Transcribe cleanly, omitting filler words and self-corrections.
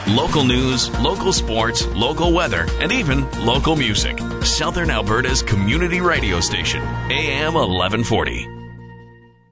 Local news, local sports, local weather, and even local music. Southern Alberta's community radio station, AM 1140.